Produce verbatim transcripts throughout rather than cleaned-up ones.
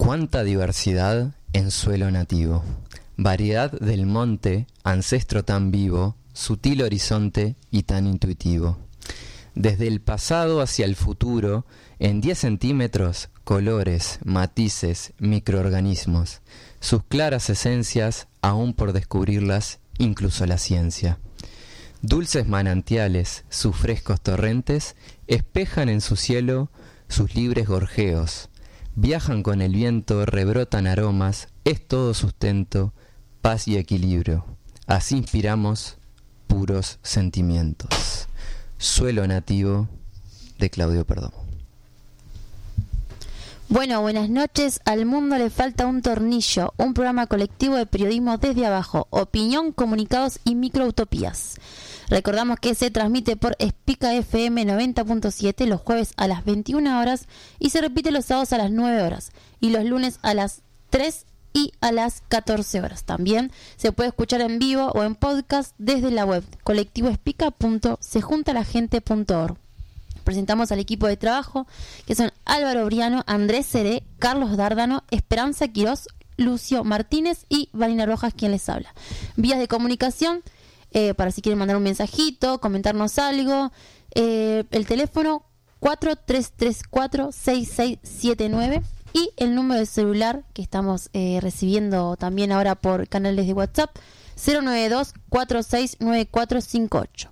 Cuánta diversidad en suelo nativo, variedad del monte, ancestro tan vivo, sutil horizonte y tan intuitivo. Desde el pasado hacia el futuro, en diez centímetros, colores, matices, microorganismos, sus claras esencias aún por descubrirlas, incluso la ciencia. Dulces manantiales, sus frescos torrentes, espejan en su cielo sus libres gorjeos. Viajan con el viento, rebrotan aromas, es todo sustento, paz y equilibrio. Así inspiramos puros sentimientos. Suelo nativo de Claudio Perdomo. Bueno, buenas noches. Al mundo le falta un tornillo, un programa colectivo de periodismo desde abajo, opinión, comunicados y microutopías. Recordamos que se transmite por Espica F M noventa punto siete los jueves a las veintiuna horas y se repite los sábados a las nueve horas y los lunes a las tres y a las catorce horas. También se puede escuchar en vivo o en podcast desde la web colectivoespica punto sejuntala-gente punto org. Presentamos al equipo de trabajo, que son Álvaro Briano, Andrés Seré, Carlos Dárdano, Esperanza Quirós, Lucio Martínez y Vanina Rojas, quien les habla. Vías de comunicación, eh, para si quieren mandar un mensajito, comentarnos algo, eh, el teléfono cuatro tres tres cuatro seis seis siete nueve y el número de celular que estamos eh, recibiendo también ahora por canales de WhatsApp, cero nueve dos cuatro seis nueve cuatro cinco ocho.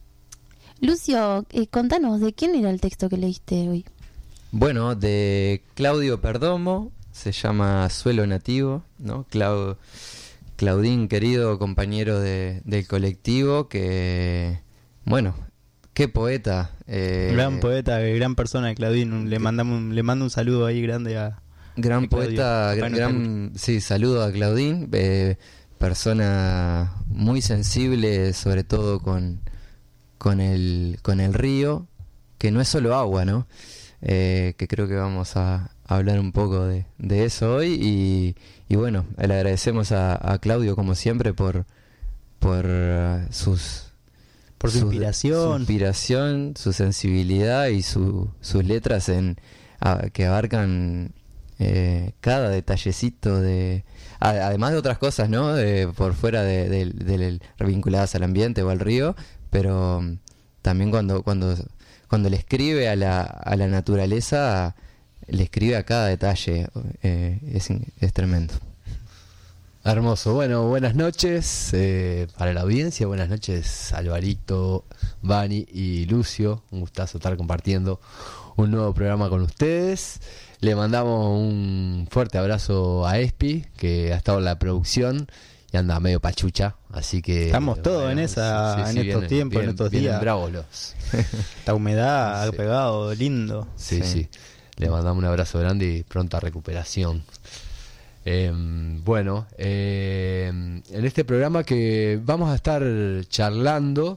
Lucio, eh, contanos, ¿de quién era el texto que leíste hoy? Bueno, de Claudio Perdomo, se llama Suelo Nativo, ¿no? Clau, Claudín, querido compañero de, del colectivo, que, bueno, qué poeta. Eh, gran poeta, gran persona, Claudín. Le mandamos, un, le mando un saludo ahí grande a. Gran a poeta, gran, gran sí, saludo a Claudín, eh, persona muy sensible, sobre todo con con el con el río, que no es solo agua, ¿no? Eh, que creo que vamos a hablar un poco de, de eso hoy y, y bueno, le agradecemos a, a Claudio como siempre por por uh, sus por su, su inspiración, su inspiración, su sensibilidad y su, sus letras en a, que abarcan eh, cada detallecito de a, además de otras cosas, ¿no? De, por fuera de, de, de, de vinculadas al ambiente o al río, pero también cuando cuando cuando le escribe a la a la naturaleza, le escribe a cada detalle, eh, es, es tremendo. Hermoso. Bueno, buenas noches eh, para la audiencia, buenas noches Alvarito, Vani y Lucio, un gustazo estar compartiendo un nuevo programa con ustedes. Le mandamos un fuerte abrazo a Espi, que ha estado en la producción y anda medio pachucha, así que estamos todos bueno, en esa sí, sí, en sí, estos vienen, tiempos, vienen, en estos días. Bravos los. Esta humedad sí. ha pegado, lindo. Sí, sí, sí. Le mandamos un abrazo grande y pronta recuperación. Eh, bueno, eh, en este programa que vamos a estar charlando,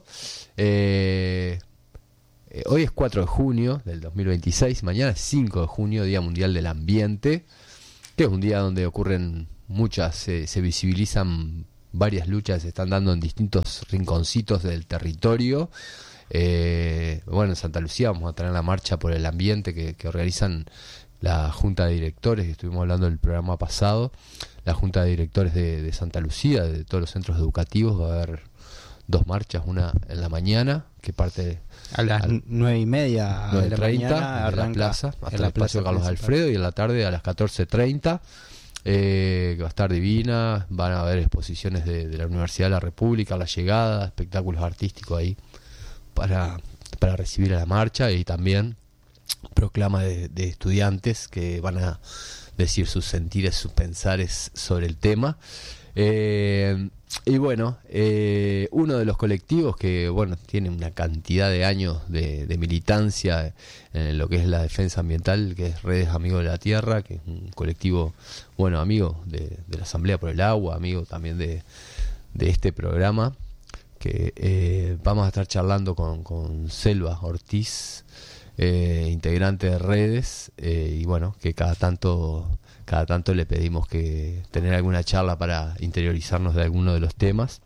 eh, eh, hoy es cuatro de junio del dos mil veintiséis, mañana es cinco de junio, Día Mundial del Ambiente, que es un día donde ocurren muchas, eh, se visibilizan varias luchas, se están dando en distintos rinconcitos del territorio. Eh, bueno, en Santa Lucía vamos a tener la marcha por el ambiente que, que organizan la Junta de Directores, estuvimos hablando del programa pasado, la Junta de Directores de, de Santa Lucía, de todos los centros educativos. Va a haber dos marchas, una en la mañana, que parte a las nueve y media nueve treinta en la plaza, hasta el espacio Carlos Alfredo, y en la tarde a las catorce treinta. Eh, que va a estar divina, van a haber exposiciones de, de la Universidad de la República, la llegada, espectáculos artísticos ahí para, para recibir a la marcha, y también proclama de, de estudiantes que van a decir sus sentires, sus pensares sobre el tema. Eh, y bueno, eh, uno de los colectivos que bueno tiene una cantidad de años de, de militancia en lo que es la defensa ambiental, que es Redes Amigos de la Tierra, que es un colectivo, bueno, amigo de, de la Asamblea por el Agua, amigo también de, de este programa, que eh, vamos a estar charlando con, con Selva Ortiz, eh, integrante de Redes, eh, y bueno, que cada tanto cada tanto le pedimos que tener alguna charla para interiorizarnos de alguno de los temas.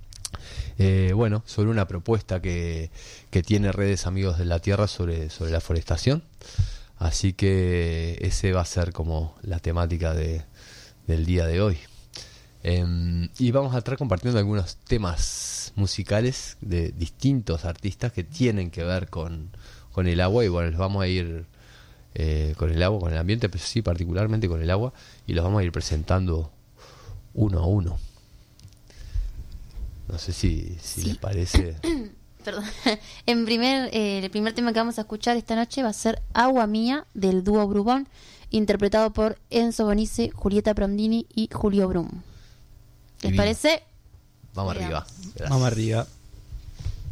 Eh, bueno, sobre una propuesta que, que tiene Redes Amigos de la Tierra sobre, sobre la forestación. Así que ese va a ser como la temática de, del día de hoy. Eh, y vamos a estar compartiendo algunos temas musicales de distintos artistas que tienen que ver con, con el agua. Y bueno, los vamos a ir eh, con el agua, con el ambiente, pero sí particularmente con el agua. Y los vamos a ir presentando uno a uno. No sé si, si sí. les parece. Perdón. En primer, eh, el primer tema que vamos a escuchar esta noche va a ser Agua Mía, del dúo Brubón, interpretado por Enzo Bonice, Julieta Prondini y Julio Brum. ¿Les Divino. parece? Vamos Veamos. arriba. Gracias. Vamos arriba.